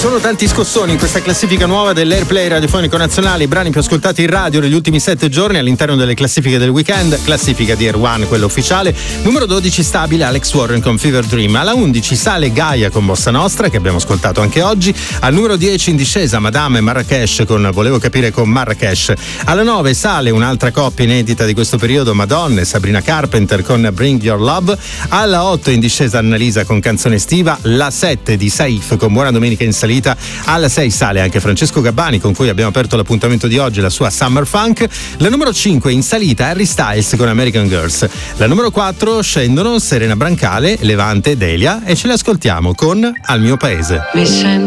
sono tanti scossoni in questa classifica nuova dell'Airplay radiofonico nazionale, i brani più ascoltati in radio negli ultimi 7 giorni all'interno delle classifiche del weekend. Classifica di Air One, quella ufficiale. Numero 12 stabile Alex Warren con Fever Dream. Alla 11 sale Gaia con Bossa Nostra, che abbiamo ascoltato anche oggi. Al numero 10 in discesa Madame e Marrakesh con Volevo capire con Marrakesh. Alla 9 sale un'altra coppia inedita di questo periodo, Madonna e Sabrina Carpenter con Bring Your Love. Alla 8 in discesa Annalisa con Canzone estiva. La 7 di Saif con Buona Domenica in salita. Alla 6 sale anche Francesco Gabbani, con cui abbiamo aperto l'appuntamento di oggi, la sua Summer Funk. La numero 5 in salita Harry Styles con American Girls. La numero 4 scendono Serena Brancale, Levante e Delia, e ce le ascoltiamo con Al mio paese.